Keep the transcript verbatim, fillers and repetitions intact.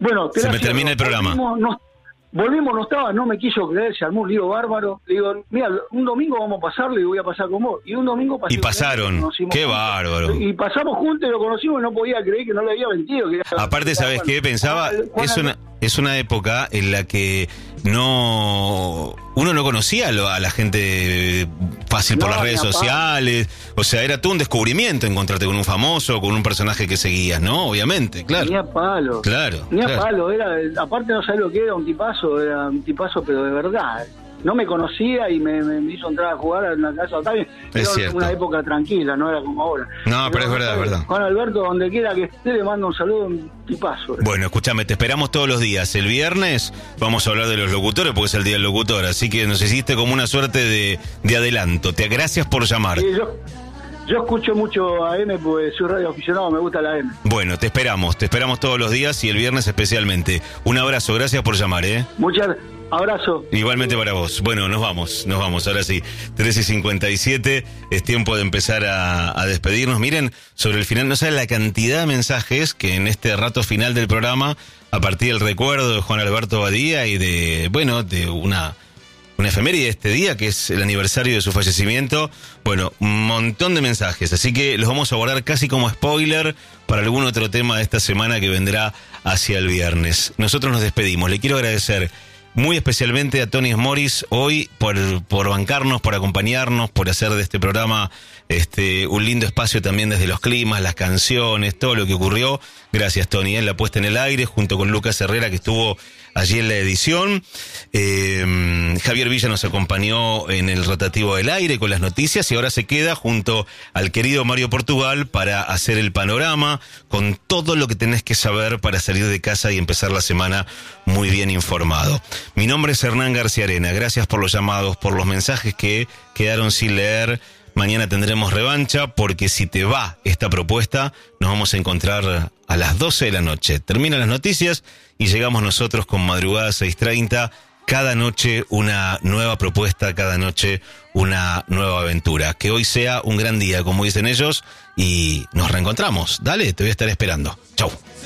Bueno, se me termina el programa. Volvimos, no, volvimos, no estaba, no me quiso creer, se armó un lío bárbaro. Le digo, mira, un domingo vamos a pasar, le digo, voy a pasar con vos. Y un domingo pasé Y pasaron, qué juntos. bárbaro. Y pasamos juntos y lo conocimos y no podía creer que no le había mentido. Que era, Aparte, ¿sabes qué? Pensaba, Juan, Juan, es una es una época en la que no uno no conocía a, lo, a la gente fácil por no, las redes sociales. O sea, era todo un descubrimiento encontrarte con un famoso, con un personaje que seguías, ¿no? Obviamente, claro. Ni a palo. Claro. Ni a claro. palo, era, aparte no sabés lo que era, un tipazo, era un tipazo, pero de verdad. No me conocía y me, me hizo entrar a jugar en la casa. Está bien, Es era cierto. una época tranquila, no era como ahora. No, pero, pero es verdad, es verdad. Juan Alberto, donde quiera que esté, le mando un saludo, un tipazo. Bueno, escúchame, te esperamos todos los días. El viernes vamos a hablar de los locutores porque es el día del locutor, así que nos hiciste como una suerte de, de adelanto. Te gracias por llamar. Sí, yo, yo escucho mucho A M porque soy radio aficionado, me gusta la A M. Bueno, te esperamos, te esperamos todos los días y el viernes especialmente. Un abrazo, gracias por llamar, ¿eh? Muchas abrazo. Igualmente para vos. Bueno, nos vamos, nos vamos. Ahora sí, trece y cincuenta y siete, es tiempo de empezar a, a despedirnos. Miren, sobre el final, no saben la cantidad de mensajes que en este rato final del programa, a partir del recuerdo de Juan Alberto Badía y de, bueno, de una... una efeméride de este día, que es el aniversario de su fallecimiento. Bueno, un montón de mensajes, así que los vamos a guardar casi como spoiler para algún otro tema de esta semana que vendrá hacia el viernes. Nosotros nos despedimos. Le quiero agradecer muy especialmente a Tony Morris hoy por, por bancarnos, por acompañarnos, por hacer de este programa este un lindo espacio también desde los climas, las canciones, todo lo que ocurrió. Gracias, Tony, en la puesta en el aire, junto con Lucas Herrera, que estuvo allí en la edición. Eh, Javier Villa nos acompañó en el rotativo del aire con las noticias y ahora se queda junto al querido Mario Portugal para hacer el panorama con todo lo que tenés que saber para salir de casa y empezar la semana muy bien informado. Mi nombre es Hernán García Arena. Gracias por los llamados, por los mensajes que quedaron sin leer. Mañana tendremos revancha porque si te va esta propuesta, nos vamos a encontrar a las doce de la noche. Terminan las noticias y llegamos nosotros con Madrugada seis treinta. Cada noche una nueva propuesta, cada noche una nueva aventura. Que hoy sea un gran día, como dicen ellos, y nos reencontramos. Dale, te voy a estar esperando. Chau.